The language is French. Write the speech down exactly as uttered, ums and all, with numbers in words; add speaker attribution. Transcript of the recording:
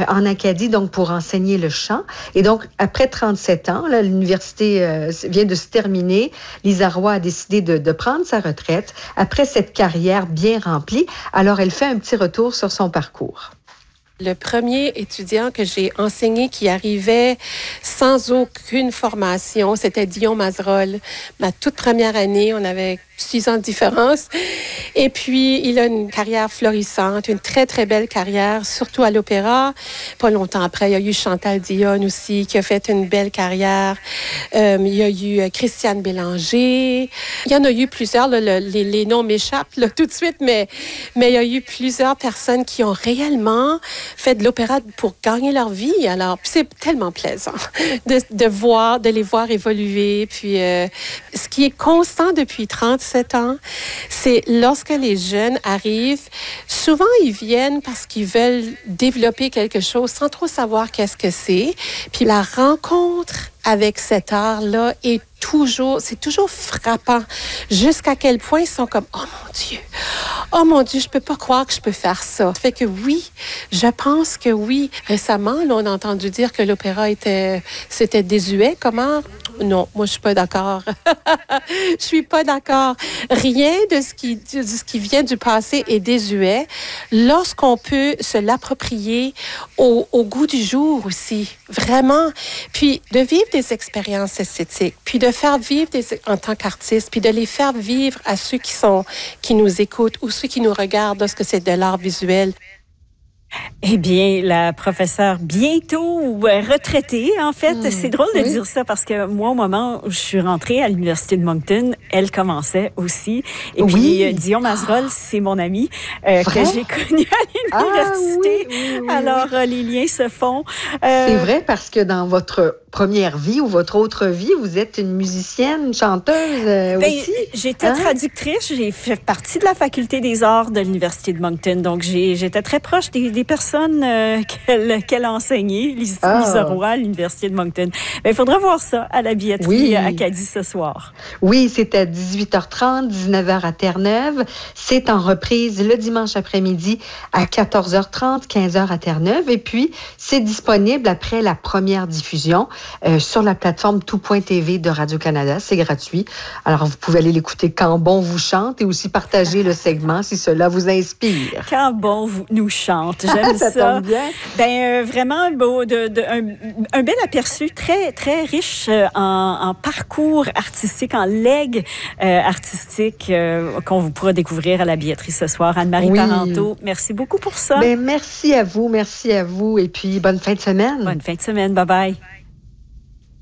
Speaker 1: euh, en Acadie, donc pour enseigner le chant. Et donc, après trente-sept ans, là, l'université euh, vient de se terminer. Lisa Roy a décidé de, de prendre sa retraite après cette carrière bien remplie. Alors, elle fait un petit retour sur son parcours.
Speaker 2: Le premier étudiant que j'ai enseigné qui arrivait sans aucune formation, c'était Dion Mazerolle. Ma toute première année, on avait six ans de différence. Et puis, il a une carrière florissante, une très, très belle carrière, surtout à l'opéra. Pas longtemps après, il y a eu Chantal Dionne aussi, qui a fait une belle carrière. Euh, il y a eu Christiane Bélanger. Il y en a eu plusieurs, là, le, les, les noms m'échappent là, tout de suite, mais, mais il y a eu plusieurs personnes qui ont réellement fait de l'opéra pour gagner leur vie. Alors, c'est tellement plaisant de, de voir, de les voir évoluer. Puis, euh, ce qui est constant depuis trente-sept ans, c'est lorsque les jeunes arrivent, souvent ils viennent parce qu'ils veulent développer quelque chose sans trop savoir qu'est-ce que c'est. Puis la rencontre avec cet art-là est toujours, c'est toujours frappant. Jusqu'à quel point ils sont comme, oh mon Dieu, oh mon Dieu, je peux pas croire que je peux faire ça. Fait que oui, je pense que oui. Récemment, là, on a entendu dire que l'opéra était, c'était désuet. Comment? Non, moi, je suis pas d'accord. Je suis pas d'accord. Rien de ce qui, de ce qui vient du passé est désuet lorsqu'on peut se l'approprier au, au goût du jour aussi. Vraiment. Puis de vivre des expériences esthétiques, puis de faire vivre des, en tant qu'artiste, puis de les faire vivre à ceux qui sont, qui nous écoutent ou ceux qui nous regardent lorsque c'est de l'art visuel.
Speaker 3: Eh bien, la professeure bientôt retraitée, en fait. Mmh, c'est drôle de oui. dire ça parce que moi, au moment où je suis rentrée à l'Université de Moncton, elle commençait aussi. Et oui. puis, Dion Mazerolle, c'est mon amie euh, que j'ai connue à l'université. Ah, oui, oui, oui, Alors, oui. les liens se font.
Speaker 1: Euh... C'est vrai parce que dans votre première vie ou votre autre vie, vous êtes une musicienne, une chanteuse euh,
Speaker 3: ben,
Speaker 1: aussi.
Speaker 3: J'étais
Speaker 1: hein?
Speaker 3: traductrice. J'ai fait partie de la faculté des arts de l'Université de Moncton. Donc, j'ai, j'étais très proche des, des personnes euh, qu'elle, qu'elle a enseignées, Lisa, ah. Lisa Roy à l'Université de Moncton. Il faudra voir ça à la billetterie oui. à Acadie ce soir.
Speaker 1: Oui, c'est à dix-huit heures trente, dix-neuf heures à Terre-Neuve. C'est en reprise le dimanche après-midi à quatorze heures trente, quinze heures à Terre-Neuve. Et puis, c'est disponible après la première diffusion euh, sur la plateforme tout point t v de Radio-Canada. C'est gratuit. Alors, vous pouvez aller l'écouter quand bon vous chante et aussi partager le segment si cela vous inspire.
Speaker 3: Quand bon vous nous chante. J'aime ça.
Speaker 1: ça. Tombe bien.
Speaker 3: Ben, euh, vraiment beau, de, de, un, un bel aperçu très, très riche euh, en, en parcours artistique, en legs euh, artistique euh, qu'on vous pourra découvrir à la billetterie ce soir. Anne-Marie oui. Parenteau, merci beaucoup pour ça.
Speaker 1: Ben, merci à vous, merci à vous et puis bonne fin de semaine.
Speaker 3: Bonne fin de semaine. Bye bye.